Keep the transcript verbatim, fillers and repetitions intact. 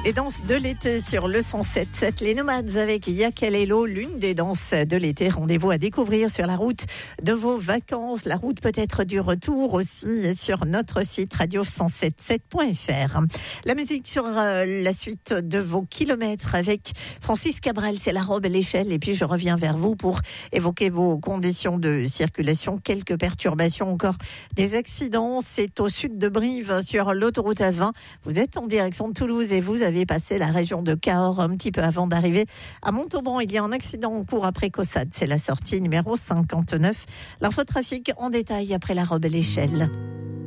Les danses de l'été sur le cent sept virgule sept. Les Nomades avec Yakalelo, l'une des danses de l'été. Rendez-vous à découvrir sur la route de vos vacances. La route peut-être du retour aussi sur notre site radio cent sept virgule sept point f r. La musique sur euh, la suite de vos kilomètres avec Francis Cabrel, c'est la robe et l'échelle. Et puis je reviens vers vous pour évoquer vos conditions de circulation. Quelques perturbations, encore des accidents. C'est au sud de Brive sur l'autoroute A vingt. Vous êtes en direction de Toulouse et vous avez passé la région de Cahors un petit peu avant d'arriver à Montauban. Il y a un accident en cours après Caussade. C'est la sortie numéro cinquante-neuf. L'infotrafic en détail après la robe et l'échelle.